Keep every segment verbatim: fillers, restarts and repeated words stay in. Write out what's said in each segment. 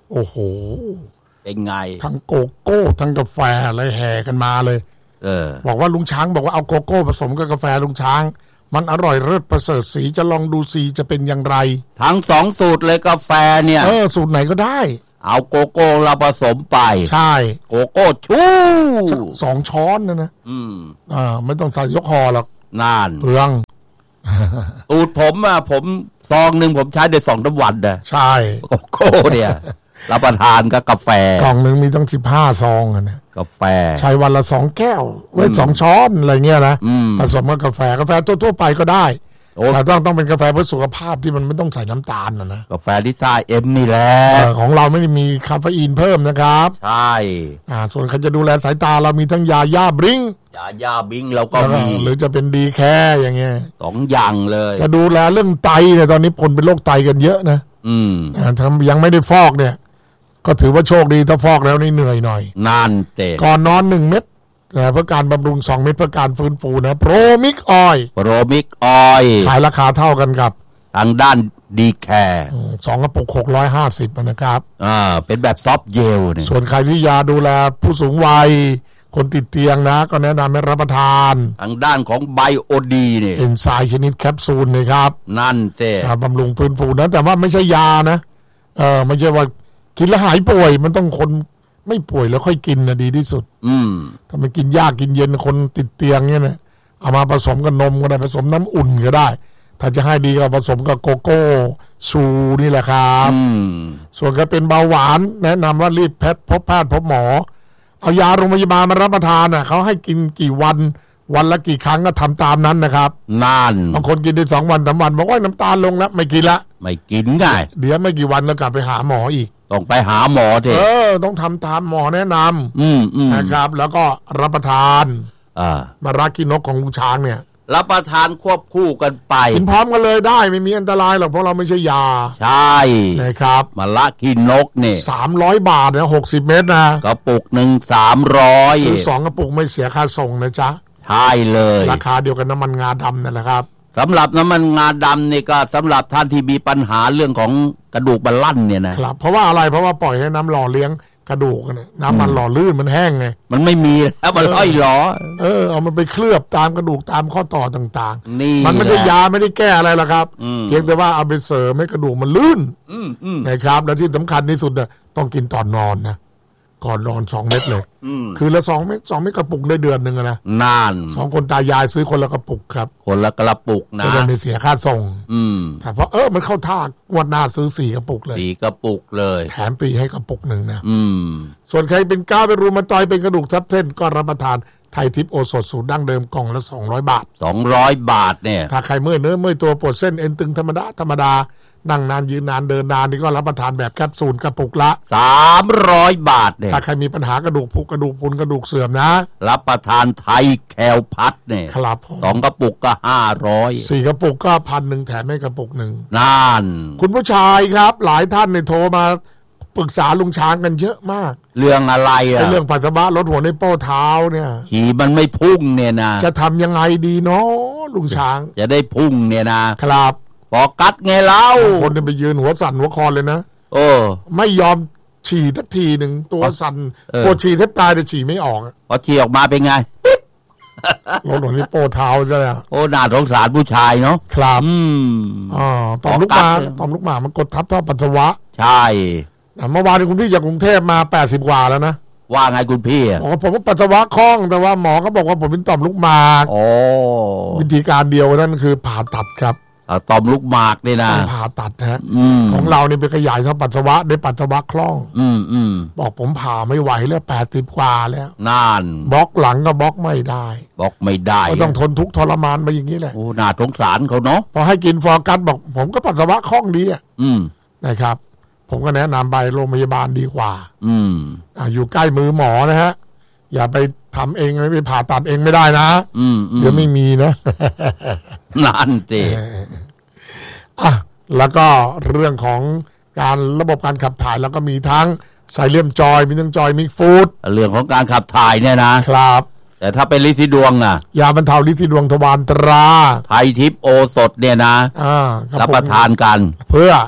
โอ้โหเป็นไงทั้งโกโก้ทั้งกาแฟอะไรแห่กันมาเลยเออบอกว่าลุงช้างบอกว่าเอาโกโก้ผสมกับกาแฟลุงช้างมันอร่อยเลิศประเสริฐสีจะลองดูสีจะเป็นอย่างไรทั้งสองสูตรเลยกาแฟเนี่ยเออสูตรไหนก็ได้เอาโกโก้เราผสมไปใช่โกโก้ชูสองช้อนนะนะอืมอ่าไม่ต้องใส่ยกคอหรอกนานเปลืองสูตรผมอ่ะผมซองหนึ่งผมใช้ได้สองน้ำวันนะใช่โกโก้เนี่ยรับประทานกับกาแฟกล่องหนึ่งมีตั้งสิบห้าซองนะกาแฟใช้วันละสองแก้วไว้สองช้อนอะไรเงี้ยนะผสมกับกาแฟกาแฟทั่วๆไปก็ได้แต่ต้องต้องเป็นกาแฟเพื่อสุขภาพที่มันไม่ต้องใส่น้ำตาลนะนะกาแฟลิซ่าเอ็มนี่แหละของเราไม่ได้มีคาเฟอีนเพิ่มนะครับใช่อ่าส่วนใครจะดูแลสายตาเรามีทั้งยาย่าบริงยาย่าบริงเราก็มีหรือจะเป็นดีแค่อย่างเงี้ยสองอย่างเลยจะดูแลเรื่องไตเนี่ยตอนนี้คนเป็นโรคไตกันเยอะนะอืมถ้ายังไม่ได้ฟอกเนี่ยก็ถือว่าโชคดีถ้าฟอกแล้วนี่เหนื่อยหน่อยนั่นเตะก่อนนอนหนึ่งเม็ดเพื่อการบำรุงสองเม็ดเพื่อการฟื้นฟูนะโปรมิกออยล์โปรมิกออยล์ขายราคาเท่ากันกับทางด้านดีแคร์สองกระปุกหกร้อยห้าสิบนะครับอ่าเป็นแบบซอฟต์เจลเนี่ยส่วนใครที่ยาดูแลผู้สูงวัยคนติดเตียงนะก็แนะนำให้รับประทานทางด้านของไบโอดีเนี่ยเอนไซม์ชนิดแคปซูลนะครับนั่นเต้บำรุงฟื้นฟูนะแต่ว่าไม่ใช่ยานะเออไม่ใช่ว่ากินแล้วหายป่วยมันต้องคนไม่ป่วยแล้วค่อยกินนะดีที่สุดอืมถ้ามันกินยากกินเย็นคนติดเตียงเนี่ยนะเอามาผสมกับนมก็ได้ผสมน้ำอุ่นก็ได้ถ้าจะให้ดีก็ผสมกับโกโก้ชูนี่แหละครับส่วนถ้าเป็นเบาหวานแนะนำว่ารีบแพทย์พบแพทย์พบหมอเอายาโรงพยาบาลมารับประทานอ่ะเขาให้กินกี่วันวันละกี่ครั้งก็ทำตามนั้นนะครับนั่นบางคนกินได้สองวันสามวันบอกว่าน้ำตาลลงแล้วไม่กินละไม่กินไงเดี๋ยวไม่กี่วันแล้วกลับไปหาหมออีกต้องไปหาหมอเถอะเออต้องทำตามหมอแนะนำอืมอืมนะครับแล้วก็รับประทานอ่ามารากินกของลุงช้างเนี่ยรับประทานควบคู่กันไปกินพร้อมกันเลยได้ไม่มีอันตรายหรอกเพราะเราไม่ใช่ยาใช่นะครับมาละกินนกเนี่ยสามร้อยบาทนะหกสิบเม็ดนะกระปุกหนึ่งสามร้อยซื้อสองกระปุกไม่เสียค่าส่งนะจ๊ะใช่เลยราคาเดียวกันน้ำมันงาดำนั่นแหละครับสำหรับน้ำมันงาดำนี่ก็สำหรับท่านที่มีปัญหาเรื่องของกระดูกมันลั่นเนี่ยนะครับเพราะว่าอะไรเพราะว่าปล่อยให้น้ำหล่อเลี้ยงกระดูกเนี่ยน้ำมันหล่อลื่นมันแห้งไงมันไม่มีแล้วมันล่อยหลอเออเอามันไปเคลือบตามกระดูกตามข้อต่อต่างๆนี่มันไม่ได้ยาไม่ได้แก้อะไรหรอกครับเพียงแต่ว่าเอาไปเสริมให้กระดูกมันลื่นนะครับและที่สำคัญที่สุดเนี่ยต้องกินตอนนอนนะก่อนนอนสองเม็ดเลยคือละสองเม็ดสองเม็ดกระปุกได้เดือนหนึ่งนะนานสองคนตายายซื้อคนละกระปุกครับคนละกระปุกนะจะได้เสียค่าส่งอืมแต่เพราะเออมันเข้าท่างวดหน้าซื้อสี่กระปุกเลยสี่กระปุกเลยแถมปีให้กระปุกหนึ่งนะอืมส่วนใครเป็นก้าวเป็นรูมาตอยเป็นกระดูกทับเส้นก็รับประทานไทยทิพย์โอสถสูตรดั้งเดิมกล่องละสองร้อยบาทสองร้อยบาทเนี่ยถ้าใครเมื่อยเนื้อเมื่อยตัวปวดเส้นเอ็นตึงธรรมดาธรรมดานั่งนานยืนนานเดินนานนี่ก็รับประทานแบบแคปซูลกระปุกละสามร้อยบาทเนี่ยถ้าใครมีปัญหากระดูกผุกระดูกพุนกระดูกเสื่อมนะรับประทานไทยแคลพัดเนี่ยครับสองกระปุกก็ห้าร้อยสี่กระปุกก็พันหนึ่งแถมให้กระปุกหนึ่งนั่นคุณผู้ชายครับหลายท่านเนี่ยโทรมาปรึกษาลุงช้างกันเยอะมากเรื่องอะไรอ่ะเรื่องปัสสาวะลดหัวในโป้เท้าเนี่ยขี่มันไม่พุ่งเนี่ยนะจะทำยังไงดีเนาะลุงช้างจะได้พุ่งเนี่ยนะครับพอกัดไงเล่าคนจะไปยืนหัวสั่นหัวคอเลยนะโอ้ไม่ยอมฉี่ทักทีหนึ่งตัวสั่นปวดฉี่แทบตายแต่ฉี่ไม่ออกพอฉี่ออกมาเป็นไงลดหัวในโป้เท้าใช่ไหมโอ้น่าสงสารผู้ชายเนาะครับอืมอ๋อต่อมลูกหมาต่อมลูกหมามันกดทับท่อปัสสาวะใช่เมื่อวานคุณพี่จากกรุงเทพมาแปดสิบกว่าแล้วนะว่าไงคุณพี่อ๋อผมก็ปัสสาวะคล่องแต่ว่าหมอก็บอกว่าผมเป็นต่อมลูกหมากอ๋อวิธีการเดียวนั่นคือผ่าตัดครับต่อมลูกหมากนี่นะผ่าตัดนะของเรานี่ไปขยายท่อปัสสาวะได้ปัสสาวะคล่องอืมอืมบอกผมผ่าไม่ไหวแล้วแปดสิบกว่าแล้วนานบล็อกหลังก็บล็อกไม่ได้บล็อกไม่ได้ก็ต้องทนทุกข์ทรมานมาอย่างนี้แหละโอ้น่าสงสารเขาเนาะพอให้กินฟอร์กัสบอกผมก็ปัสสาวะคล่องดีอ่ะอืมนะครับผมก็แนะนำไปโรงพยาบาลดีกว่าอืมอ่าอยู่ใกล้มือหมอนะฮะอย่าไปทำเองไม่ไปผ่าตัดเองไม่ได้นะอืมเดี๋ยวไม่มีนะนั่นสิอ่ะแล้วก็เรื่องของการระบบการขับถ่ายแล้วก็มีทั้งไซเลียมจอยมีทั้งจอยมิกฟูดเรื่องของการขับถ่ายเนี่ยนะครับแต่ถ้าเป็นลิซิดวงน่ะยาบรรเทาลิซิดวงทวารตราไทยทิพย์โอสถเนี่ยนะอ่ารับประทานกันเพื่อ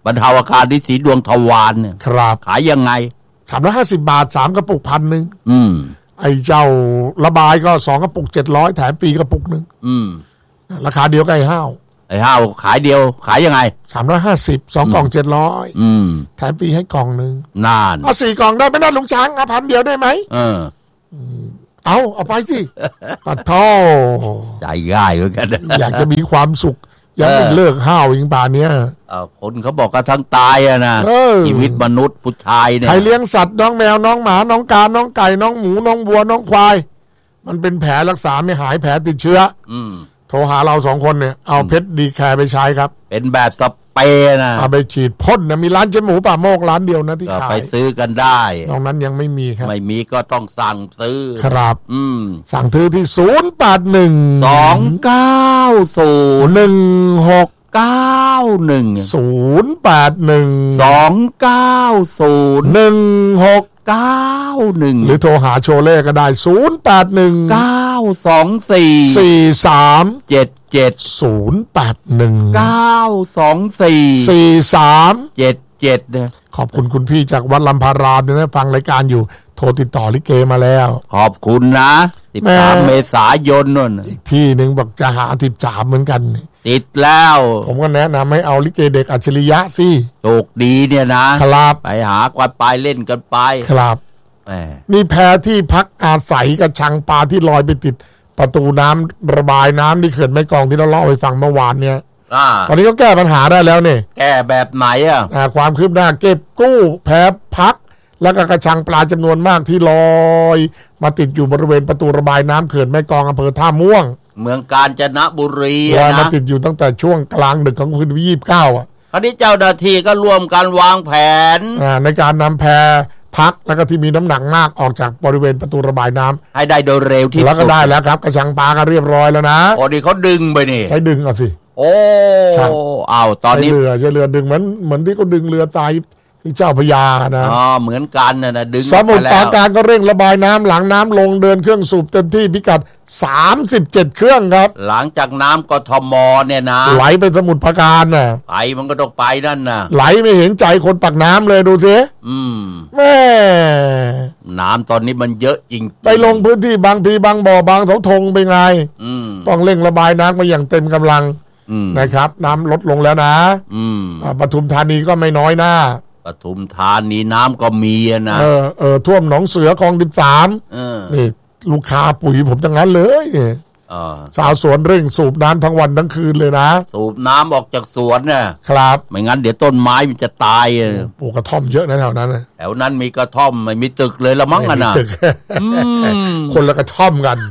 บรรเทาอาการที่สีดวงทวารเนี่ยครับขายยังไงสามร้อยห้าสิบบาทสามกระปุกพันหนึ่งอืมไอ้เจ้าระบายก็สองกระปุกเจ็ดร้อยแถมปีกระปุกหนึ่งอืมราคาเดียวกับไอ้ห้าวไอ้ห้าวขายเดียวขายยังไงสามร้อยห้าสิบสองกล่องเจ็ดร้อยอืมแถมปีให้กล่องหนึ่งนานเอาสี่กล่องได้ไหมนะลุงช้างเอาพันเดียวได้ไหมเออเอาเอาไปสิปัดโทใจง่ายเหมือนกันอยากจะมีความสุขยังไม่เลิกห้าวอีกป่านเนี้ยคนเขาบอกกันทั้งตายอะนะชีวิตมนุษย์ผู้ชายเนี่ยใครเลี้ยงสัตว์น้องแมวน้องหมาน้องกาน้องไก่น้องหมูน้องวัวน้องควายมันเป็นแผลรักษาไม่หายแผลติดเชื้ออืมโทรหาเราสองคนเนี่ยเอาเพชรดีแคร์ไปใช้ครับเป็นแบบสเปรย์นะเอาไปฉีดพ่นนะมีร้านเจ๊หมูป่าโมกร้านเดียวนะที่ขายไปซื้อกันได้ตรงนั้นยังไม่มีครับไม่มีก็ต้องสั่งซื้อครับอืมสั่งซื้อที่ศูนย์แปดหนึ่งสองเก้าศูนย์หนึ่งหกเก้าหนึ่งศูนย์แปดหนึ่งสองเก้าศูนย์หนึ่งหกเก้าหนึ่งหรือโทรหาโชเล่ก็ได้ศูนย์แปดหนึ่งเก้าสองสี่สี่สามเจ็ดเจ็ดศูนย์แปดหนึ่งเก้าสองสี่สี่สามเจ็ดเจ็ดเนี่ยขอบคุณคุณพี่จากวัดลำพารามเนี่ยฟังรายการอยู่โทรติดต่อลิเกมาแล้วขอบคุณนะสิบสามเมษายนนั่นอีกที่หนึ่งบอกจะหาสิบสามเหมือนกันติดแล้วผมก็แนะนำให้เอาลิเกเด็กอัจฉริยะสิโชคดีเนี่ยนะครับไปหากันไปเล่นกันไปครับมีแพที่พักอาศัยกระชังปลาที่ลอยไปติดประตูน้ำระบายน้ำที่เขื่อนแม่กลองที่เราเล่าไปฟังเมื่อวานเนี่ยตอนนี้ก็แก้ปัญหาได้แล้วเนี่ยแก้แบบไหนอ่ะความคืบหน้าเก็บกู้แพพักแล้วก็กระชังปลาจำนวนมากที่ลอยมาติดอยู่บริเวณประตูระบายน้ำเขื่อนแม่กลองอำเภอท่าม่วงเมืองกาญจนบุรีลอยมาติดอยู่ตั้งแต่ช่วงกลางดึกของคืนที่ยี่สิบเก้าอ่ะคราวนี้เจ้าหน้าที่ก็ร่วมกันวางแผนในการนำแพพักแล้วก็ที่มีน้ำหนักมากออกจากบริเวณประตูระบายน้ำให้ได้โดยเร็วที่สุดแล้วก็ได้แล้วครับกระชังปลาก็เรียบร้อยแล้วนะโอ้ดีเขาดึงไปนี่ใช้ดึงเอาสิโอ้เอาตอนนี้เรือใช้เรือดึงเหมือนเหมือนที่เขาดึงเรือทรายที่เจ้าพญานะอ๋อเหมือนกันนะนะดึงสมุทรปราการก็เร่งระบายน้ำหลังน้ำลงเดินเครื่องสูบเต็มที่พิกัดสามสิบเจ็ดเครื่องครับหลังจากน้ำกทมเนี่ยนะไหลไปสมุทรปราการน่ะไปมันก็ต้องไปนั่นน่ะไหลไม่เห็นใจคนปักน้ำเลยดูสิอืมแม่น้ำตอนนี้มันเยอะจริงไปลงพื้นที่บางพีบางบ่อบางเสาธงไปไงต้องเร่งระบายน้ำมาอย่างเต็มกำลังนะครับน้ำลดลงแล้วนะปทุมธานีก็ไม่น้อยหน้าปทุมธานีน้ำก็มีนะเออเออท่วมหนองเสือคลองสิบสามนี่ลูกค้าปุ๋ยผมทั้งนั้นเลยชาวสวนเร่งสูบน้ำทั้งวันทั้งคืนเลยนะสูบน้ำออกจากสวนน่ะครับไม่งั้นเดี๋ยวต้นไม้มันจะตายปลูกกระท่อมเยอะนะแถวนั้นแถวนั้นมีกระท่อมไม่มีตึกเลยละมั้งนะคนละกระท่อมกัน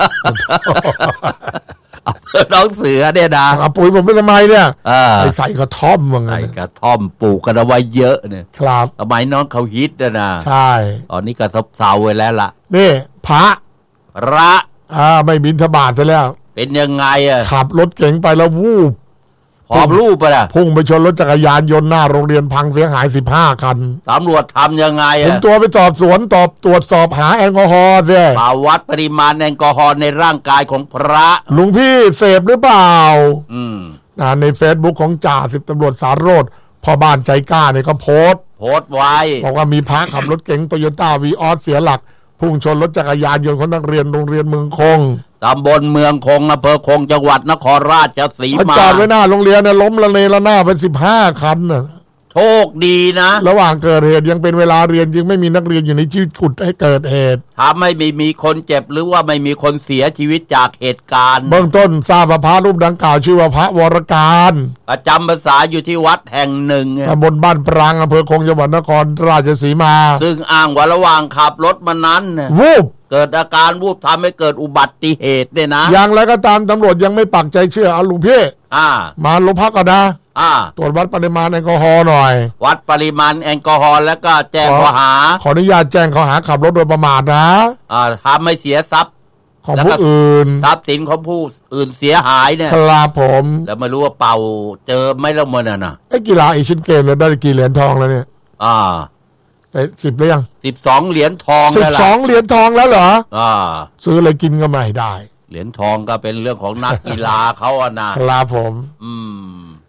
น้องเสือเนี่ยนะปุ๋ยผมเป็นทำไมเนี่ยใส่กระท่อมว่าไงใส่กระท่อมปลูกกันเอาไว้เยอะเนี่ยครับสมัยน้องเขาฮิตนะนะใช่ตอนนี้ก็ซบเซาไว้แล้วล่ะนี่พระพระอ่าไม่บิณฑบาตซะแล้วเป็นยังไงอ่ะขับรถเก๋งไปแล้ววูบพอบรูปไปล่ะพุ่งไปชนรถจักรยานยนต์หน้าโรงเรียนพังเสียหายสิบห้าคันตำรวจทำยังไงอ่ะผมตัวไปสอบสวนตอบตรวจสอบหาแอลกอฮอล์สิมาวัดปริมาณแอลกอฮอล์ในร่างกายของพระลุงพี่เสพหรือเปล่าอืมในเฟซบุ๊กของจ่าสิบตำรวจสารโรธพ่อบ้านใจกล้าเนี่ยก็โพสต์โพสต์ไว้บอกว่ามีพระขับรถเก๋งโตโยต้าวีออสเสียหลักพุ่งชนรถจักรยานยนต์ของนักเรียนโรงเรียนเมืองคงตำบลเมืองคงอำเภอคงจังหวัดนครราชสีมาจอดไว้หน้าโรงเรียนเนี่ยล้มละเลละหน้าเป็นสิบห้าคันน่ะโชคดีนะระหว่างเกิดเหตุยังเป็นเวลาเรียนจึงไม่มีนักเรียนอยู่ในที่กุดให้เกิดเหตุถ้าไม่มีมีคนเจ็บหรือว่าไม่มีคนเสียชีวิตจากเหตุการณ์เบื้องต้นทราบว่าพระรูปดังกล่าวชื่อว่าพระวรการประจำพรรษาอยู่ที่วัดแห่งหนึ่งตำบลบ้านปรางอำเภอคงจังหวัดนครราชสีมาซึ่งอ้างว่าระหว่างขับรถมานั้นวูบเกิดอาการวูบทำให้เกิดอุบัติเหตุเนี่ยนะอย่างไรก็ตามตำรวจยังไม่ปักใจเชื่ออาลุงพี่อ่ามาลงพักก่อนนะอ่าตรวจวัดปริมาณแอลกอฮอล์หน่อยวัดปริมาณแอลกอฮอล์แล้วก็แจ้งข้อหาขออนุญาตแจ้งข้อหาขับรถโดยประมาทนะอ่าทำให้เสียทรัพย์ของผู้อื่นทรัพย์สินของผู้อื่นเสียหายเนี่ยครับผมแล้วไม่รู้ว่าเป่าเจอไม่ละมันน่ะไอ้กีฬาเอเชียนเกมเนี่ยได้กี่เหรียญทองแล้วเนี่ยอ่าได้สิบหรือยังสิบสองเหรียญทองสิบสองเหรียญทองแล้วเหรออ่าซื้ออะไรกินก็ไม่ได้เหรียญทองก็เป็นเรื่องของนักกีฬาเขาอ่ะนะครับผมอืม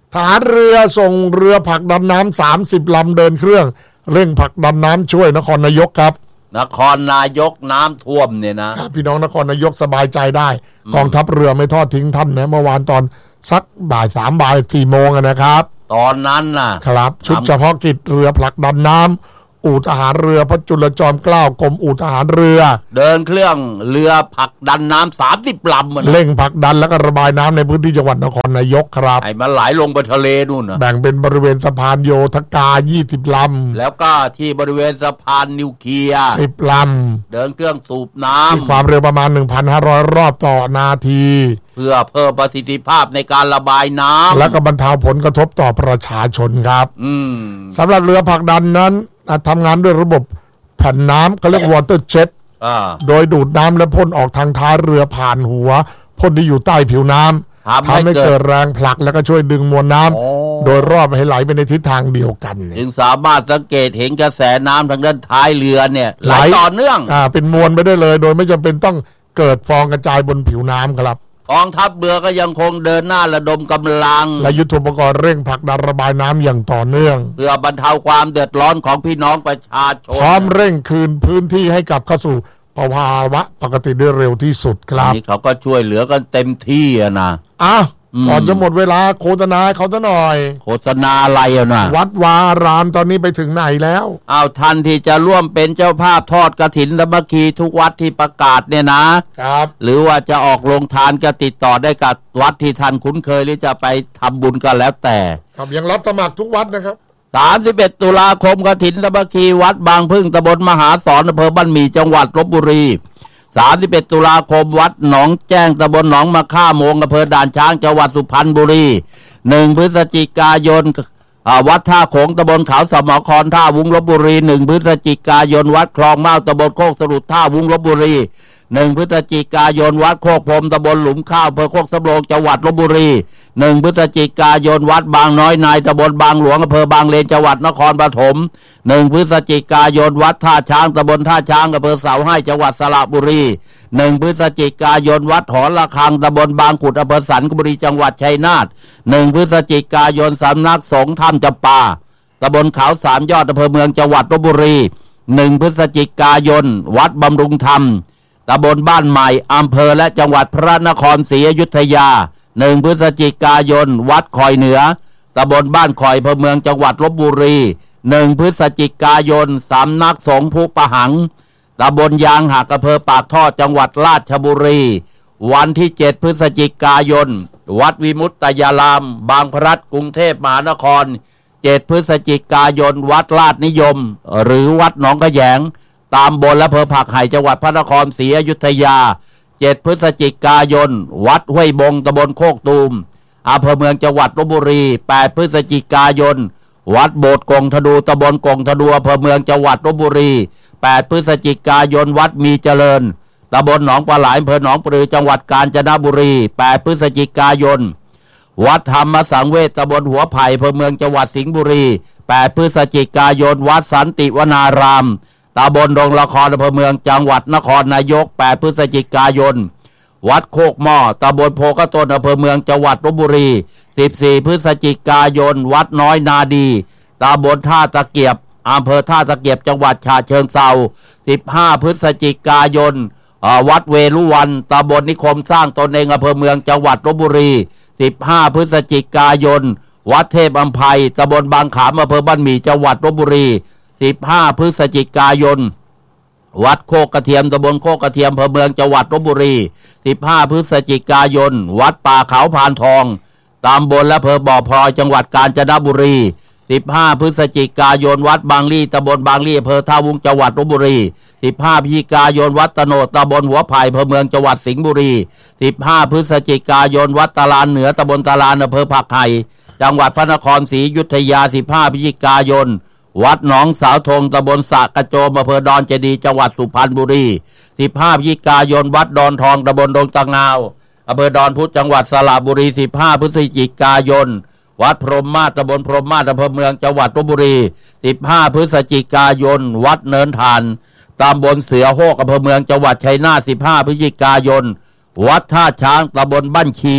ทหารเรือส่งเรือผลักดันน้ำสามสิบลำเดินเครื่องเร่งผลักดันน้ำช่วยนครนายกครับนครนายกน้ำท่วมเนี่ยนะพี่น้องนครนายกสบายใจได้กองทัพเรือไม่ทอดทิ้งท่านนะเมื่อวานตอนสักบ่ายสามบ่ายสี่โมงนะครับตอนนั้นนะครับชุดเฉพาะกิจเรือผลักดันน้ำอู่ทหารเรือพระจุลจอมเกล้ากรมอู่ทหารเรือเดินเครื่องเรือผลักดันน้ำสามสิบลำเร่งผลักดันแล้วก็ระบายน้ำในพื้นที่จังหวัดนครนายกครับให้มันไหลลงไปทะเลนู่นนะแบ่งเป็นบริเวณสะพานโยธกายี่สิบลำแล้วก็ที่บริเวณสะพานนิวเคลียร์สิบลำเดินเครื่องสูบน้ำความเร็วประมาณ หนึ่งพันห้าร้อย รอบต่อนาทีเพื่อเพิ่มประสิทธิภาพในการระบายน้ำและก็บรรเทาผลกระทบต่อประชาชนครับสำหรับเรือผลักดันนั้นทำงานด้วยระบบแผ่นน้ำเขาเรียกวอเตอร์เจ็ตโดยดูดน้ำและพ่นออกทางท้ายเรือผ่านหัวพ่นที่อยู่ใต้ผิวน้ำทำให้เกิดแรงผลักแล้วก็ช่วยดึงมวลน้ำโดยรอบให้ไหลไปในทิศทางเดียวกันจึงสามารถสังเกตเห็นกระแสน้ำทางด้านท้ายเรือเนี่ยไหลต่อเนื่องอ่าเป็นมวลไปได้เลยโดยไม่จำเป็นต้องเกิดฟองกระจายบนผิวน้ำครับกองทัพเรือก็ยังคงเดินหน้าระดมกำลังและยุทโธปกรณ์เร่งผลักดันระบายน้ำอย่างต่อเนื่องเพื่อบรรเทาความเดือดร้อนของพี่น้องประชาชนพร้อมเร่งคืนพื้นที่ให้กลับเข้าสู่ภาวะปกติได้เร็วที่สุดครับนี่เขาก็ช่วยเหลือกันเต็มที่นะอ้าวก่อนจะหมดเวลาโฆษณาเขาซะหน่อยโฆษณาอะไรอ่ะนะวัดวารามตอนนี้ไปถึงไหนแล้วอ้าวท่านที่จะร่วมเป็นเจ้าภาพทอดกฐินสามัคคีทุกวัดที่ประกาศเนี่ยนะครับหรือว่าจะออกโรงทานก็ติดต่อได้กับวัดที่ท่านคุ้นเคยหรือจะไปทำบุญก็แล้วแต่ครับยังรับสมัครทุกวัดนะครับสามสิบเอ็ดตุลาคมกฐินสามัคคีวัดบางพึ่งตำบลมหาสอนอำเภอบ้านหมี่จังหวัดลพบุรีสามสิบเอ็ดตุลาคมวัดหนองแจ้งตำบลหนองมะค่าโมงอำเภอด่านช้างจังหวัดสุพรรณบุรีหนึ่งพฤศจิกายนวัดท่าโขงตำบลเขาสมอครท่าวุ้งลพบุรีหนึ่งพฤศจิกายนวัดคลองเมาตำบลโคกสรุปท่าวุ้งลพบุรีหนึ่งพฤศจิกายนวัดโคกพรมตำบลหลุมข้าวอำเภอโคกสำโรงจังหวัดลพบุรีหนึ่งพฤศจิกายนวัดบางน้อยนายตำบลบางหลวงอำเภอบางเลนจังหวัดนครปฐมหนึ่งพฤศจิกายนวัดท่าช้างตำบลท่าช้างอำเภอเสาให้จังหวัดสระบุรีหนึ่งพฤศจิกายนวัดหอระฆังตำบลบางขุดอำเภอสันคบุรีจังหวัดชัยนาทหนึ่งพฤศจิกายนสำนักสงฆ์ถ้ำจำปาตำบลเขาสามยอดอำเภอเมืองจังหวัดลพบุรีหนึ่งพฤศจิกายนวัดบำรุงธรรมตำบลบ้านใหม่อำเภอและจังหวัดพระนครศรีอยุธยาหนึ่งพฤศจิกายนวัดคอยเหนือตำบลบ้านคอยอำเภอเมืองจังหวัดลพบุรีหนึ่งพฤศจิกายนสำนักสงฆ์ภูปะหังตำบลยางหักอำเภอปากท่อจังหวัดราชบุรีวันที่เจ็ดพฤศจิกายนวัดวิมุตตยารามบางพลัดกรุงเทพมหานครเจ็ดพฤศจิกายนวัดลาดนิยมหรือวัดหนองกระแยงตามบนและอำเภอผักไห่จังหวัดพระนครศรีอยุธยาเจ็ดพฤศจิกายนวัดห้วยบงตำบลโคกตูมอำเภอเมืองจังหวัดลพบุรีแปดพฤศจิกายนวัดโบสถ์กงทดูตำบลกงทดูอำเภอเมืองจังหวัดลพบุรีแปดพฤศจิกายนวัดมีเจริญตำบลหนองปลาไหลอำเภอหนองปลือจังหวัดกาญจนบุรีแปดพฤศจิกายนวัดธรรมสังเวชตำบลหัวไผ่อำเภอเมืองจังหวัดสิงห์บุรีแปดพฤศจิกายนวัดสันติวนารามตำบลดงละครอำเภอเมืองจังหวัดนครนายกแปดพฤศจิกายนวัดโคกหม้อตำบลโพกต้นอำเภอเมืองจังหวัดลพบุรีสิบสี่พฤศจิกายนวัดน้อยนาดีตำบลท่าตะเกียบอำเภอท่าตะเกียบจังหวัดฉะเชิงเทราสิบห้าพฤศจิกายนวัดเวรุวันตำบลนิคมสร้างตนเองอำเภอเมืองจังหวัดลพบุรีสิบห้าพฤศจิกายนวัดเทพอำไพตำบลบางขามอำเภอบ้านหมี่จังหวัดลพบุรีสิบห้าพฤศจิกายนวัดโคกกระเทียมตำบลโคกกระเทียมอำเภอเมืองจังหวัดลพบุรีสิบห้าพฤศจิกายนวัดป่าเขาพานทองตำบลและอำเภอบ่อพลอยจังหวัดกาญจนบุรีสิบห้าพฤศจิกายนวัดบางลี่ตำบลบางลี่อำเภอท่าวุ้งจังหวัดลพบุรีสิบห้าพฤศจิกายนวัดตโนดตำบลหัวไผ่อำเภอเมืองจังหวัดสิงห์บุรีสิบห้าพฤศจิกายนวัดตลาดเหนือตำบลตลาดอำเภอผักไห่จังหวัดพระนครศรีอยุธยาสิบห้าพฤศจิกายนวัดหนองสาวธงตำบลสะกระโจมอำเภอดอนเจดีจังหวัดสุพรรณบุรีสิบห้าพฤศจิกายนวัดดอนทองตำบลดงตะงาวอำเภอดอนพุธจังหวัดสระบุรีสิบห้าพฤศจิกายนวัดพรหมมาศตำบลพรหมมาศอำเภอเมืองจังหวัดลพบุรีสิบห้าพฤศจิกายนวัดเนินทานตำบลเสือโฮกอำเภอเมืองจังหวัดชัยนาทสิบห้าพฤศจิกายนวัดท่าช้างตำบลบ้านชี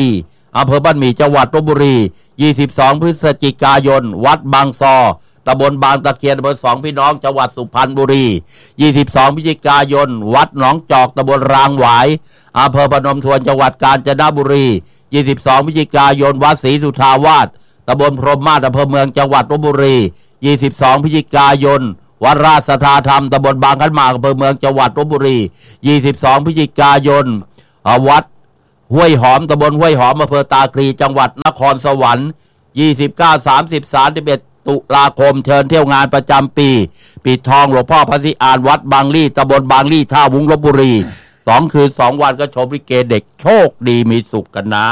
อำเภอบ้านหมี่จังหวัดลพบุรียี่สิบสองพฤศจิกายนวัดบางซอตำบลบางตะเคียนอำเภอสองพี่น้องจังหวัดสุพรรณบุรียี่สิบสองพฤศจิกายนวัดหนองจอกตำบลรางหวายอำเภอพนมทวนจังหวัดกาญจนบุรียี่สิบสองพฤศจิกายนวัดศรีสุทาวาสตำบลพรหมมาศอำเภอเมืองจังหวัดลพบุรียี่สิบสองพฤศจิกายนวัดราชสัทธาธรรมตำบลบางขันหมากอำเภอเมืองจังหวัดลพบุรียี่สิบสองพฤศจิกายนวัดห้วยหอมตำบลห้วยหอมอำเภอตาคลีจังหวัดนครสวรรค์ยี่สิบเก้า สามสิบ สามสิบเอ็ดตุลาคมเชิญเที่ยวงานประจำปีปิดทองหลวงพ่อพระศรีอานวัดบางลี่ตำบลบางลี่ท่าวุ้งลพบุรีสองคืนสองวันก็ชมลิเกเด็กโชคดีมีสุขกันนะ